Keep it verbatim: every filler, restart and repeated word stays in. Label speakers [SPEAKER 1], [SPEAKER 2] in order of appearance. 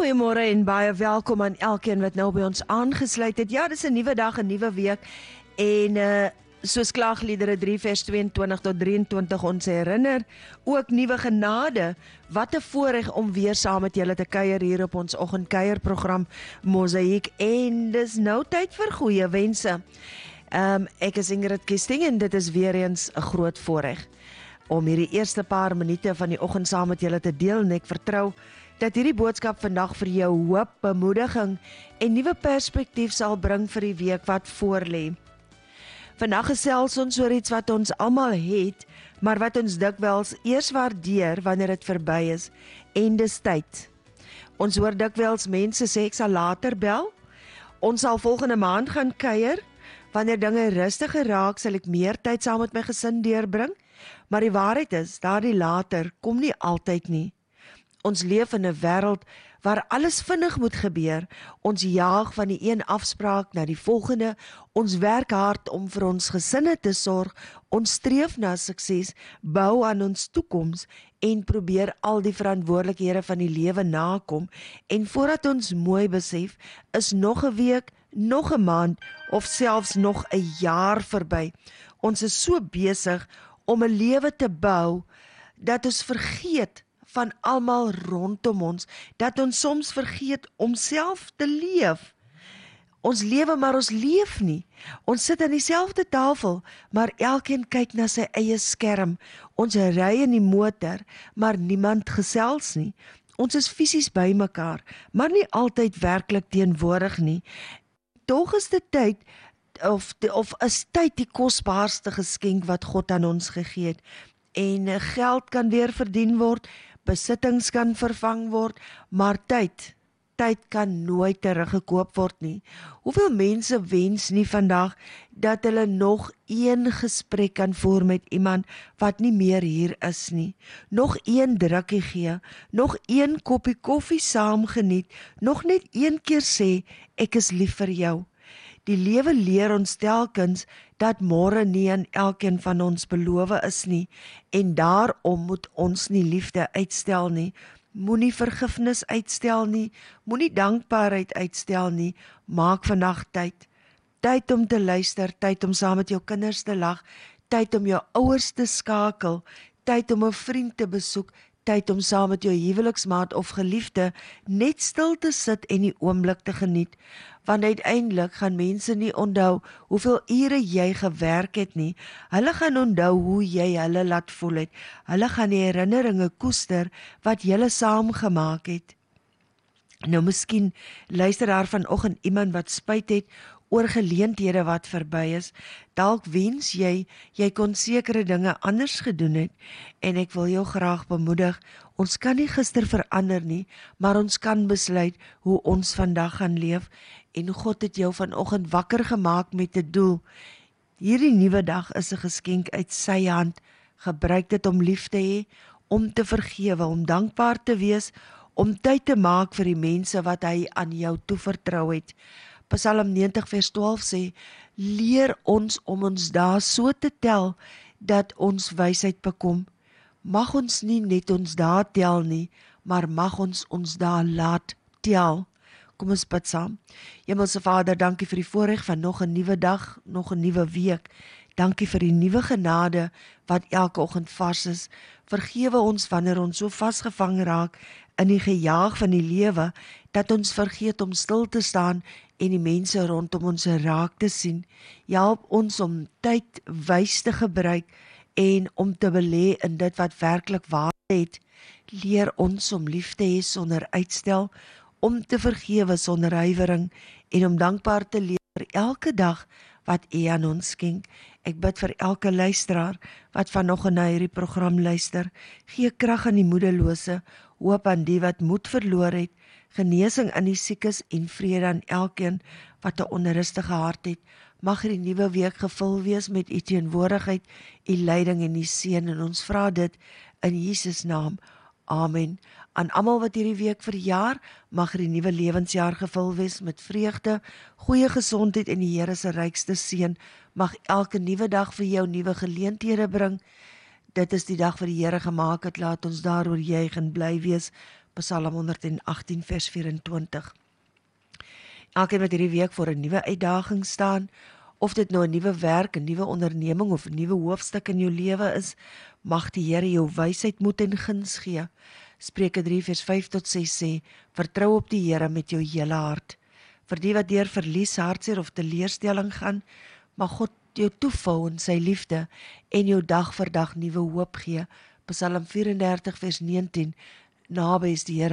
[SPEAKER 1] Goeiemôre en baie welkom aan elkeen wat nou by ons aangesluit het. Ja, dis 'n nuwe dag, 'n nuwe week en uh soos Klaagliedere drie vers tweeëntwintig tot drieëntwintig ons herinner, ook nuwe genade. Wat 'n voorreg om weer saam met julle te kuier hier op ons oggendkuierprogram Mosaïek, en dis nou tyd vir goeie wense. Um, ek is Ingrid Kesting en dit is weer eens 'n groot voorreg om hierdie eerste paar minute van die oggend saam met julle te deel, en ek vertrou dat hierdie boodskap vandag vir jou hoop, bemoediging en nuwe perspektief sal bring vir die week wat voorlê. Vandag gesels ons oor iets wat ons almal het, maar wat ons dikwels eers waardeer wanneer dit verby is, en dis tyd. Ons hoor dikwels mense sê ek sal later bel, ons sal volgende maand gaan kuier, wanneer dinge rustiger raak sal ek meer tyd saam met my gesin deurbring, maar die waarheid is, daardie later kom nie altyd nie. Ons leef in 'n wêreld waar alles vinnig moet gebeur. Ons jaag van die een afspraak na die volgende. Ons werk hard om vir ons gesinne te sorg. Ons streef na sukses, bou aan ons toekoms en probeer al die verantwoordelikhede van die lewe nakom. En voordat ons mooi besef, is nog 'n week, nog 'n maand of selfs nog 'n jaar verby. Ons is so besig om 'n lewe te bou dat ons vergeet van almal rondom ons, dat ons soms vergeet om self te leef. Ons lewe, maar ons leef nie. Ons sit aan dieselfde tafel, maar elkeen kyk na sy eie skerm. Ons ry in die motor, maar niemand gesels nie. Ons is fisies by mekaar, maar nie altyd werklik teenwoordig nie. Tog is dit tyd, of, of is tyd die kosbaarste geskenk wat God aan ons gegee het. En geld kan weer verdien word, besittings kan vervang word, maar tyd, tyd kan nooit teruggekoop word nie. Hoeveel mense wens nie vandag dat hulle nog een gesprek kan voer met iemand wat nie meer hier is nie. Nog een drukkie gee, nog een koppie koffie saam geniet, nog net een keer sê, ek is lief vir jou. Die lewe leer ons telkens dat môre nie aan elkeen van ons beloof is nie, en daarom moet ons nie liefde uitstel nie, moenie vergifnis uitstel nie, moenie dankbaarheid uitstel nie, maak vandag tyd. Tyd om te luister, tyd om saam met jou kinders te lag, tyd om jou ouers te skakel, tyd om 'n vriend te besoek, tyd om saam met jou huweliksmaat of geliefde net stil te sit en die oomblik te geniet, want uiteindelik gaan mense nie onthou hoeveel ure jy gewerk het nie, hulle gaan onthou hoe jy hulle laat voel het, hulle gaan die herinneringe koester wat julle saam gemaak het. Nou miskien luister daar vanoggend iemand wat spyt het oor geleenthede wat verby is. Dalk wens jy, jy kon sekere dinge anders gedoen het, en ek wil jou graag bemoedig, ons kan nie gister verander nie, maar ons kan besluit hoe ons vandag gaan leef, en God het jou vanoggend wakker gemaak met 'n doel. Hierdie nuwe dag is 'n geskenk uit sy hand. Gebruik dit om lief te hê, om te vergewe, om dankbaar te wees, om tyd te maak vir die mense wat hy aan jou toevertrou het. Psalm negentig vers twaalf sê, leer ons om ons dae so te tel, dat ons wysheid bekom. Mag ons nie net ons dae tel nie, maar mag ons ons dae laat tel. Kom ons bid saam. Hemelse Vader, dankie vir die voorreg van nog 'n nuwe dag, nog 'n nuwe week. Dankie vir die nuwe genade wat elke oggend vars is. Vergewe ons wanneer ons so vasgevang raak in die gejaag van die lewe, dat ons vergeet om stil te staan en die mense rondom ons raak te sien. Help ons om tyd wys te gebruik en om te belê in dit wat werklik waarde het. Leer ons om lief te hê sonder uitstel, om te vergewe sonder huiwering en om dankbaar te leef vir elke dag wat U aan ons skenk. Ek bid vir elke luisteraar wat vanoggend na hierdie program luister. Gee krag aan die moedelose, hoop aan die wat moed verloor het, genesing aan die siekes en vrede aan elkeen wat 'n onrustige hart het. Mag hierdie nuwe week gevul wees met U teenwoordigheid, U leiding en U seën, en ons vra dit in Jesus naam. Amen. Aan almal wat hierdie week verjaar, mag die nuwe lewensjaar gevul wees met vreugde, goeie gesondheid en die Here se rykste seën. Mag elke nuwe dag vir jou nuwe geleenthede bring. Dit is die dag wat die Here gemaak het, laat ons daaroor juig en bly wees. Psalm honderdagtien vers vyerentwintig. Elkeen wat hierdie week voor 'n nuwe uitdaging staan, of dit nou 'n nuwe werk, 'n nuwe onderneming of 'n nuwe hoofstuk in jou lewe is, mag die Here jou wysheid, moed en guns gee. Spreuke drie vers vyf tot ses sê, vertrou op die Here met jou hele hart. Vir die wat deur verlies, hartseer of teleurstelling gaan, mag God jou toevou in sy liefde en jou dag vir dag nuwe hoop gee. Psalm vyf en dertig vers negentien, naby is die Here